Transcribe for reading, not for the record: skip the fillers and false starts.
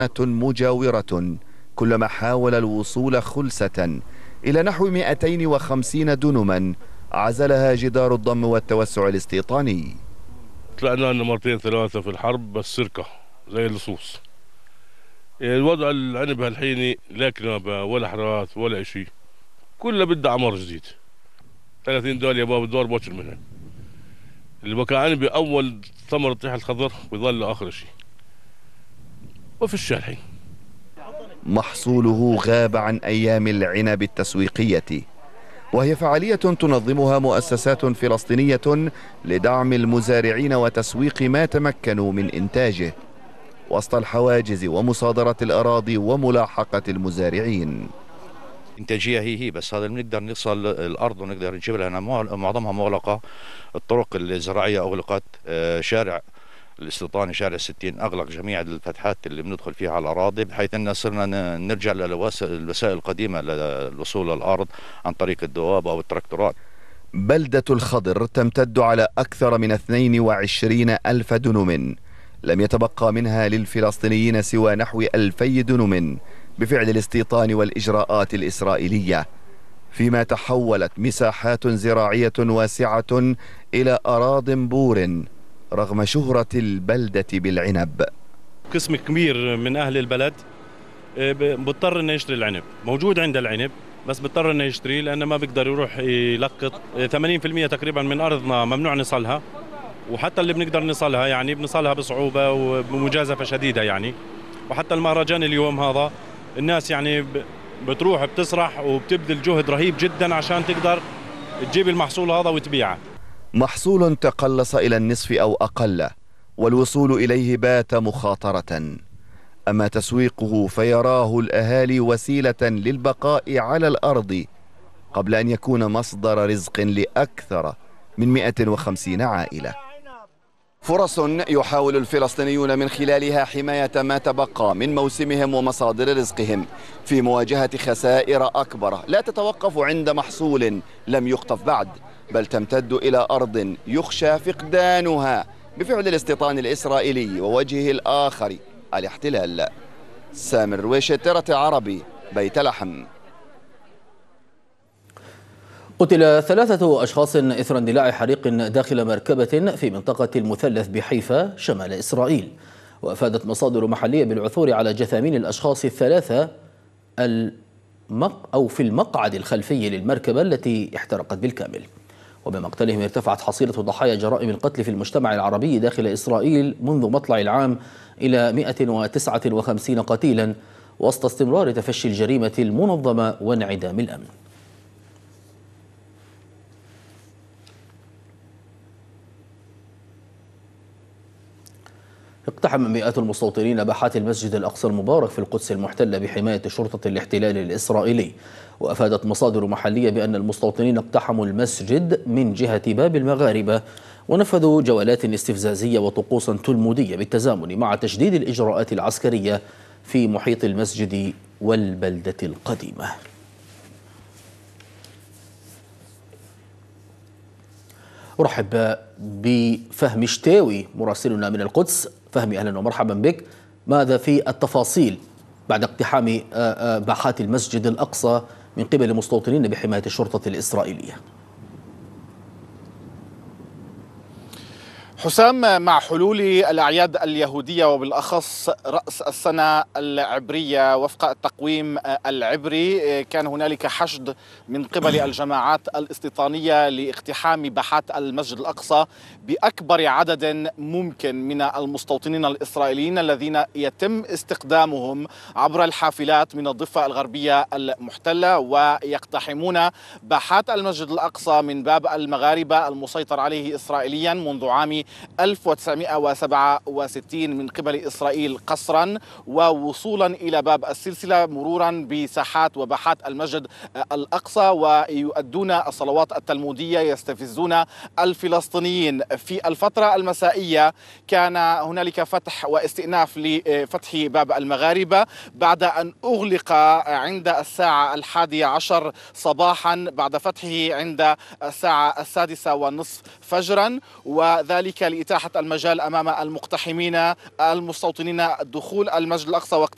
مجاورة كلما حاول الوصول خلسة إلى نحو 250 دنما عزلها جدار الضم والتوسع الاستيطاني. طلعنا لنا مرتين ثلاثة في الحرب بس سرقة زي اللصوص. الوضع العنب هالحين لا كنابة ولا حراث ولا شيء، كله بده عمر جديد. 30 دول يا باب الدور بوشر منها. اللي بقى عنبي أول ثمرة تطيح الخضر ويظل آخر شيء. وفي الشارعين. محصوله غاب عن أيام العنب التسويقية، وهي فعالية تنظمها مؤسسات فلسطينية لدعم المزارعين وتسويق ما تمكنوا من إنتاجه وسط الحواجز ومصادرة الأراضي وملاحقة المزارعين. إنتاجية هي بس هذا بنقدر نوصل الأرض ونقدر نجيب لها، معظمها مغلقة. الطرق الزراعية أغلقت، شارع الاستيطاني شارع 60 أغلق جميع الفتحات اللي بندخل فيها على الأراضي، بحيث أن صرنا نرجع للوسائل القديمة للوصول للأرض عن طريق الدواب أو التراكتورات. بلدة الخضر تمتد على أكثر من 22 ألف دنم، لم يتبقى منها للفلسطينيين سوى نحو 2000 دنم بفعل الاستيطان والإجراءات الإسرائيلية، فيما تحولت مساحات زراعية واسعة إلى أراضٍ بور رغم شهرة البلدة بالعنب. قسم كبير من أهل البلد بضطر انه يشتري العنب، موجود عنده العنب بس بضطر انه يشتري لأنه ما بيقدر يروح يلقط. 80% تقريبا من أرضنا ممنوع نصلها، وحتى اللي بنقدر نصلها يعني بنصلها بصعوبة وبمجازفة شديدة يعني. وحتى المهرجان اليوم هذا الناس يعني بتروح بتسرح وبتبذل جهد رهيب جدا عشان تقدر تجيب المحصول هذا وتبيعه. محصول تقلص إلى النصف أو أقل، والوصول إليه بات مخاطرة. أما تسويقه فيراه الأهالي وسيلة للبقاء على الأرض قبل أن يكون مصدر رزق لأكثر من 150 عائلة. فرص يحاول الفلسطينيون من خلالها حماية ما تبقى من موسمهم ومصادر رزقهم في مواجهة خسائر أكبر لا تتوقف عند محصول لم يخطف بعد، بل تمتد إلى أرض يخشى فقدانها بفعل الاستيطان الإسرائيلي ووجهه الآخر الاحتلال. سامر رويشة، ترى عربي، بيت لحم. قتل 3 أشخاص إثر اندلاع حريق داخل مركبة في منطقة المثلث بحيفا شمال إسرائيل. وأفادت مصادر محلية بالعثور على جثامين الأشخاص الثلاثة في المقعد الخلفي للمركبة التي احترقت بالكامل. وبمقتلهم ارتفعت حصيلة ضحايا جرائم القتل في المجتمع العربي داخل إسرائيل منذ مطلع العام إلى 159 قتيلا، وسط استمرار تفشي الجريمة المنظمة وانعدام الأمن. اقتحم مئات المستوطنين باحات المسجد الأقصى المبارك في القدس المحتلة بحماية شرطة الاحتلال الإسرائيلي. وأفادت مصادر محلية بأن المستوطنين اقتحموا المسجد من جهة باب المغاربة ونفذوا جولات استفزازية وطقوسا تلمودية بالتزامن مع تشديد الإجراءات العسكرية في محيط المسجد والبلدة القديمة. أرحب بفهمي شتاوي مراسلنا من القدس. فهمي، أهلا ومرحبا بك. ماذا في التفاصيل بعد اقتحام باحات المسجد الأقصى من قبل مستوطنين بحماية الشرطة الإسرائيلية؟ حسام، مع حلول الأعياد اليهودية وبالأخص رأس السنة العبرية وفق التقويم العبري، كان هنالك حشد من قبل الجماعات الاستيطانية لاقتحام باحات المسجد الأقصى بأكبر عدد ممكن من المستوطنين الإسرائيليين الذين يتم استخدامهم عبر الحافلات من الضفة الغربية المحتلة، ويقتحمون باحات المسجد الأقصى من باب المغاربة المسيطر عليه إسرائيليا منذ عام 1967 من قبل إسرائيل قسرا، ووصولا إلى باب السلسلة مرورا بساحات وباحات المسجد الأقصى، ويؤدون الصلوات التلمودية يستفزون الفلسطينيين. في الفترة المسائية كان هنالك فتح واستئناف لفتح باب المغاربة بعد أن أغلق عند الساعة 11 صباحا بعد فتحه عند الساعة 6:30 فجرا، وذلك لإتاحة المجال أمام المقتحمين المستوطنين دخول المسجد الأقصى